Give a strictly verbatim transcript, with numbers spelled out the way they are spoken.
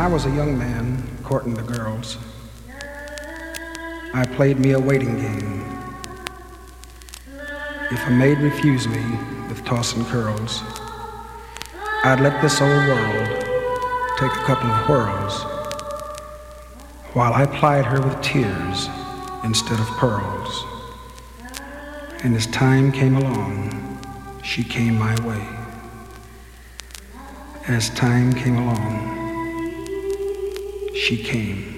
I was a young man courting the girls, I played me a waiting game. If a maid refused me with tossing curls, I'd let this old world take a couple of whirls while I plied her with tears instead of pearls. And as time came along, she came my way. As time came along, she came.